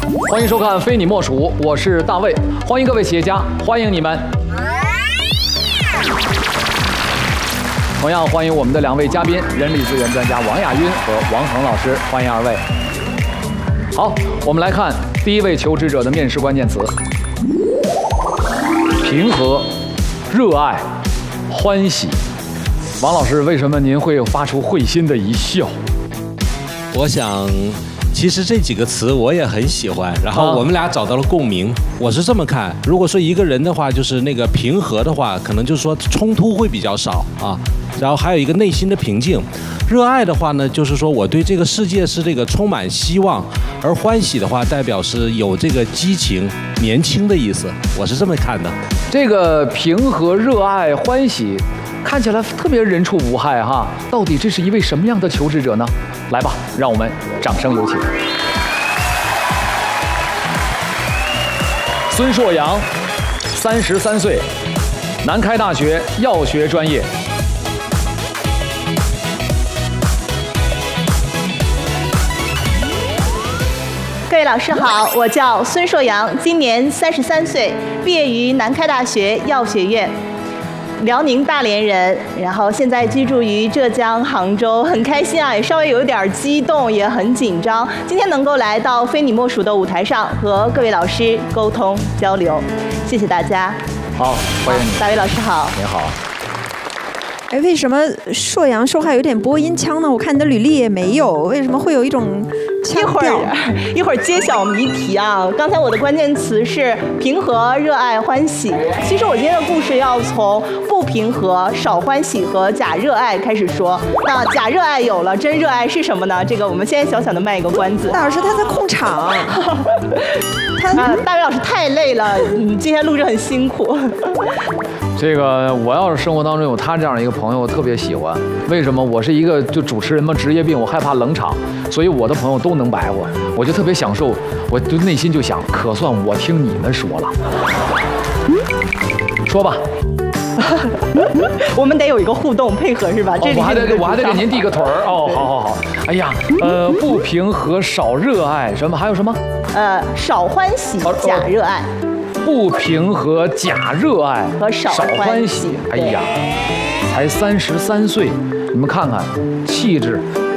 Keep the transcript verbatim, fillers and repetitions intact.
欢迎收看《非你莫属》，我是大卫，欢迎各位企业家，欢迎你们。同样欢迎我们的两位嘉宾，人力资源专家王亚晕和王恒老师，欢迎二位。好，我们来看第一位求职者的面试关键词：平和、热爱、欢喜。王老师，为什么您会发出会心的一笑？ 我想，其实这几个词我也很喜欢，然后我们俩找到了共鸣。我是这么看，如果说一个人的话，就是那个平和的话，可能就是说冲突会比较少啊。然后还有一个内心的平静。热爱的话呢，就是说我对这个世界是这个充满希望，而欢喜的话代表是有这个激情、年轻的意思。我是这么看的。 这个平和、热爱、欢喜，看起来特别人畜无害哈。到底这是一位什么样的求职者呢？来吧，让我们掌声有请。孙硕阳，三十三岁，南开大学药学专业。 各位老师好，我叫孙硕阳，今年三十三岁，毕业于南开大学药学院，辽宁大连人，然后现在居住于浙江杭州，很开心啊，也稍微有点激动，也很紧张。今天能够来到非你莫属的舞台上和各位老师沟通交流，谢谢大家。 好，欢迎你， 大卫老师好。 你好。 哎，为什么硕阳说话有点播音腔呢？我看你的履历也没有，为什么会有一种腔调？ 一会儿一会儿揭晓谜题啊！刚才我的关键词是平和、热爱、欢喜。其实我今天的故事要从不平和、少欢喜和假热爱开始说。那假热爱有了，真热爱是什么呢？这个我们先小小的卖一个关子。 大老师他在控场。 他啊，大卫老师太累了，嗯，今天录制很辛苦。 这个我要是生活当中有他这样的一个朋友，我特别喜欢。为什么？我是一个就主持人嘛，职业病，我害怕冷场，所以我的朋友都能白活，我就特别享受，我就内心就想，可算我听你们说了。说吧。 我们得有一个互动配合是吧？ 哦、 这里我还得我还得给您递个腿儿哦，好好好。哎呀，呃，不平和，少热爱，什么还有什么？ 呃，少欢喜，假热爱。 不平和、假热爱和少欢喜。 哎呀，才三十三岁，你们看看，气质